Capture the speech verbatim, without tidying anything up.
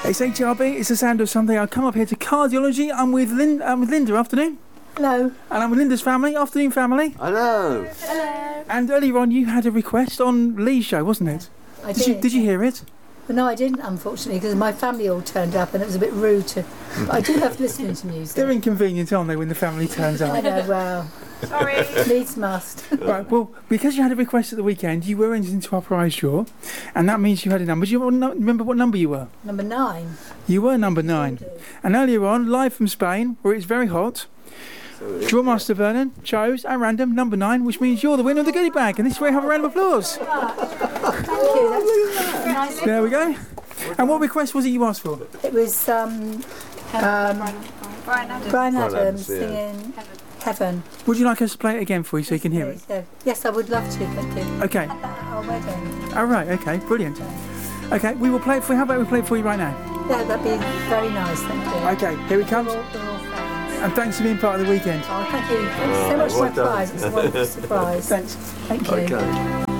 It's H R B, it's the sound of Sunday. I come up here to Cardiology. I'm with, Lin- I'm with Linda, afternoon. Hello. And I'm with Linda's family, afternoon family. Hello. Hello. And earlier on you had a request on Lee's show, wasn't it? I did. did. You, did you hear it? Well, no, I didn't, unfortunately, because my family all turned up and it was a bit rude to... But I do love listening to music. They're inconvenient, aren't they, when the family turns up? I know, well... Sorry. Needs must. Right, well, because you had a request at the weekend, you were entered into our prize draw, and that means you had a number. Do you remember what number you were? Number nine. You were number nine. And earlier on, live from Spain, where it's very hot, Drawmaster Vernon chose at random number nine, which means you're the winner of the goodie bag. And this is where you have a round of applause. Thank you. That's nice. There we go. And what request was it you asked for? It was um, um, Brian Adams. Brian Adams, Adams yeah. singing Heaven. Would you like us to play it again for you so you can hear it? So, yes, I would love to, thank you. Okay. At our wedding. All right, okay, brilliant. Okay, we will play it for you. How about we play it for you right now? Yeah, that'd be very nice, thank you. Okay, here it comes. We're all, we're all friends. And thanks for being part of the weekend. Oh, thank you. Thanks so much for well my done. prize. It's a wonderful surprise. Thanks. Thank you. Okay.